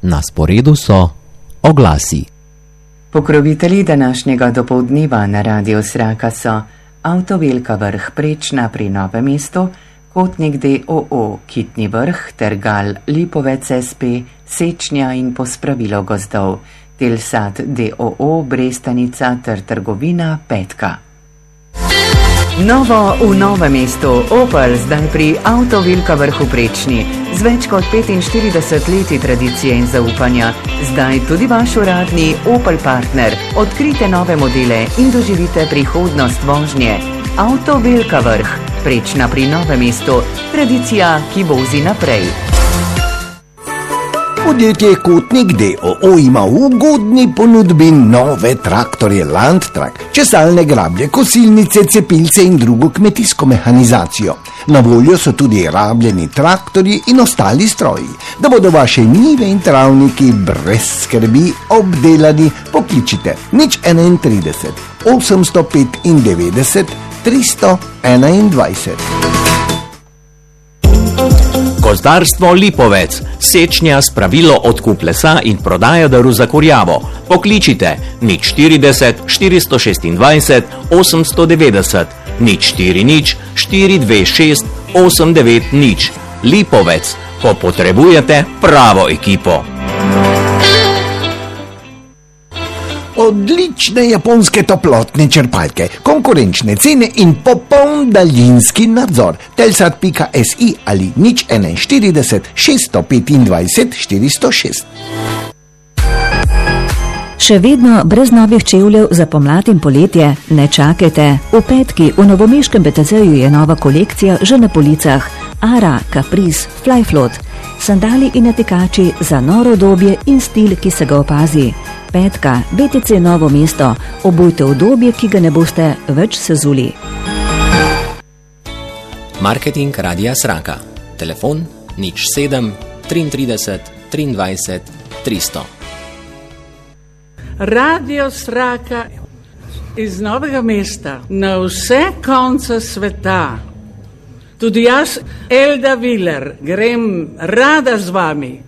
Na sporedu so oglasi. Pokrovitelji današnjega dopoldneva na Radio Sraka so Avto Velika Vrh Prečna pri Novem mestu, Kotnik d.o.o. Kitni Vrh, Tergal Lipovec SP, Sečnja in Pospravilo gozdov, Telsat d.o.o. Brestanica ter trgovina Petka. Novo v Novem mestu, Opel zdaj pri Avto Velika Vrhu Prečni. Z več kot 45 leti tradicije in zaupanja, zdaj tudi vaš uradni Opel partner. Odkrite nove modele in doživite prihodnost vožnje. Avto Velika Vrh Prečna pri Novem mestu, tradicija, ki vozi naprej. Podjetje Kotnik d.o.o. ima v ugodni ponudbi nove traktorje Landtrak, česalne grablje, kosilnice, cepilce in drugo kmetijsko mehanizacijo. Na voljo so tudi rabljeni traktorji in ostali stroji. Da bodo vaše njive in travniki brez skrbi obdelani, pokličite 031 895 321. Gozdarstvo Lipovec, Sečnja, Spravilo, odkup lesa in prodaja drv za kurjavo. Pokličite 040 426 890 040 426 890. Lipovec, ko potrebujete pravo ekipo. Odlične japonske toplotne črpalke, konkurenčne cene in popoln daljinski nadzor. Telsat.si ali 041 625 406. Še vedno brez novih čevljev za pomlad in poletje? Ne čakajte. V Petki v novomeškem BTZ-ju je nova kolekcija že na policah. Ara, Caprice, Flyflot. Sandali in natikači za noro obdobje in stil, ki se ga opazi. Petka, BTC Novo mesto. Obujte udobje, ki ga ne boste več sezuli. Marketing Radia Sraka. Telefon 07 33 23 300. Radio Sraka iz Novega mesta na vse konce sveta. Tudi jaz, Elda Viler, grem rada z vami.